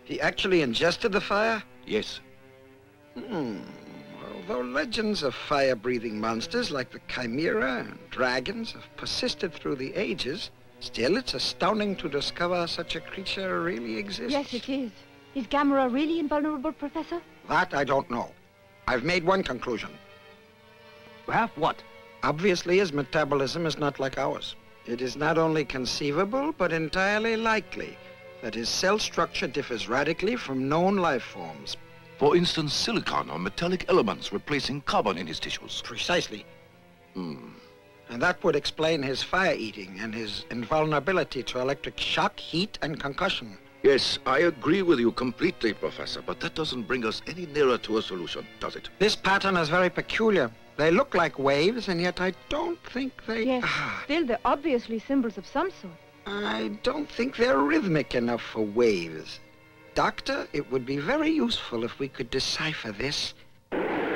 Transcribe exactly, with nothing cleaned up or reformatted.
He actually ingested the fire? Yes. Hmm. Although legends of fire-breathing monsters like the Chimera and dragons have persisted through the ages, still it's astounding to discover such a creature really exists. Yes, it is. Is Gamera really invulnerable, Professor? That I don't know. I've made one conclusion. Well, what? Obviously, his metabolism is not like ours. It is not only conceivable, but entirely likely that his cell structure differs radically from known life forms. For instance, silicon or metallic elements replacing carbon in his tissues. Precisely. Hmm. And that would explain his fire-eating and his invulnerability to electric shock, heat, and concussion. Yes, I agree with you completely, Professor, but that doesn't bring us any nearer to a solution, does it? This pattern is very peculiar. They look like waves, and yet I don't think they... Yes, Ah, still they're obviously symbols of some sort. I don't think they're rhythmic enough for waves. Doctor, it would be very useful if we could decipher this